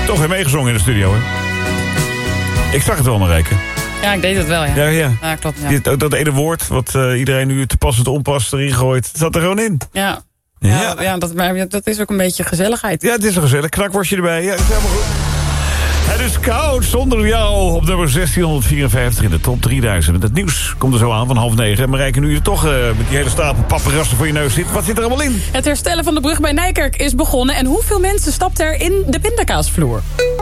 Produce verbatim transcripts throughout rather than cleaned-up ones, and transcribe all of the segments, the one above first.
Toch weer meegezongen in de studio, hè? Ik zag het wel, Marijke. Ja, ik deed het wel, ja. Ja, ja. Ja, klopt, ja. Dit, dat ene woord wat uh, iedereen nu te pas en te onpas erin gooit, zat er gewoon in. Ja. Ja, ja, ja dat, maar dat is ook een beetje gezelligheid. Ja, het is een gezellig. Knakworstje erbij. Ja, het is helemaal goed. Het is koud zonder jou op nummer zestienhonderdvierenvijftig in de top drieduizend. Het nieuws komt er zo aan van half negen. Marijke, nu je toch uh, met die hele stapel paparazzen voor je neus zit. Wat zit er allemaal in? Het herstellen van de brug bij Nijkerk is begonnen. En hoeveel mensen stapt er in de pindakaasvloer?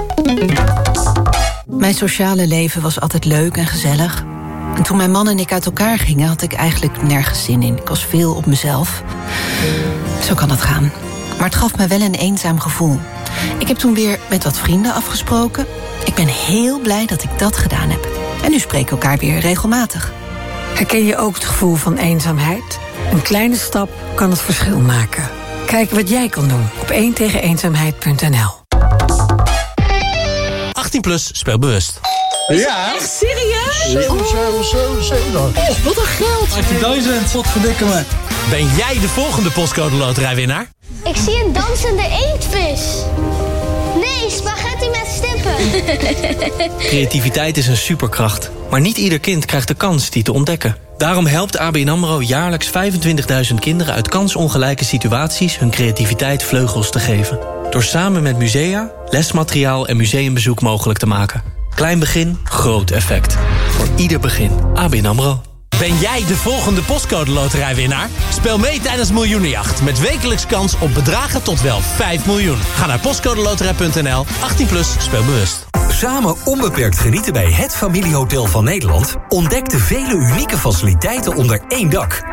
Mijn sociale leven was altijd leuk en gezellig. En toen mijn man en ik uit elkaar gingen, had ik eigenlijk nergens zin in. Ik was veel op mezelf. Zo kan het gaan. Maar het gaf me wel een eenzaam gevoel. Ik heb toen weer met wat vrienden afgesproken. Ik ben heel blij dat ik dat gedaan heb. En nu spreken we elkaar weer regelmatig. Herken je ook het gevoel van eenzaamheid? Een kleine stap kan het verschil maken. Kijk wat jij kan doen op één tegen eenzaamheid punt n l. achttien plus, speel bewust. Ja? Echt serieus? Zo, zo, zo, zo dan. Oh, wat een geld. achttien wat verdikken me. Ben jij de volgende postcode loterijwinnaar? Ik zie een dansende inktvis. Nee, spaghetti met stippen. Creativiteit is een superkracht. Maar niet ieder kind krijgt de kans die te ontdekken. Daarom helpt A B N AMRO jaarlijks vijfentwintigduizend kinderen uit kansongelijke situaties hun creativiteit vleugels te geven. Door samen met musea, lesmateriaal en museumbezoek mogelijk te maken. Klein begin, groot effect. Voor ieder begin. A B N AMRO. Ben jij de volgende postcode loterijwinnaar? Speel mee tijdens Miljoenenjacht met wekelijks kans op bedragen tot wel vijf miljoen. Ga naar postcodeloterij punt n l. achttien plus, speel bewust. Samen onbeperkt genieten bij het familiehotel van Nederland. Ontdek de vele unieke faciliteiten onder één dak.